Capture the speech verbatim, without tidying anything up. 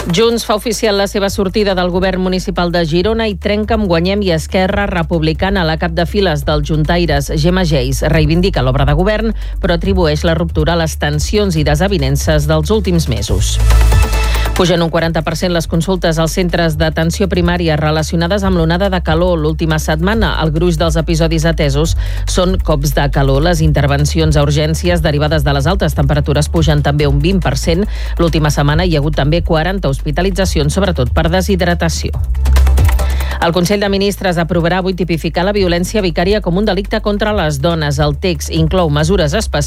Junts fa oficial la seva sortida del govern municipal de Girona i trenca amb Guanyem i Esquerra Republicana. La cap de files dels juntaires, Gemma Geis, reivindica l'obra de govern, però atribueix la ruptura a les tensions i desavinences dels últims mesos. Pugen un quaranta per cent les consultes als centres d'atenció primària relacionades amb l'onada de calor. L'última setmana, el gruix dels episodis atesos són cops de calor. Les intervencions a urgències derivades de les altes temperatures pugen també un vint per cent. L'última setmana hi ha hagut també quaranta hospitalitzacions, sobretot per deshidratació. El Consell de Ministres aprovarà avui tipificar la violència vicària com un delicte contra les dones. El text inclou mesures específiques